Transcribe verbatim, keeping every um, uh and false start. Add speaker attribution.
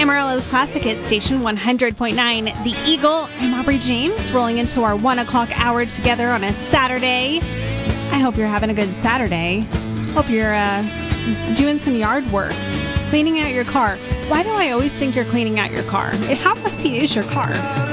Speaker 1: Amarillo's Classic Hit Station one hundred point nine, The Eagle. I'm Aubrey James, rolling into our one o'clock hour together on a Saturday. I hope you're having a good Saturday. Hope you're uh, doing some yard work, cleaning out your car. Why do I always think you're cleaning out your car? How messy is your car?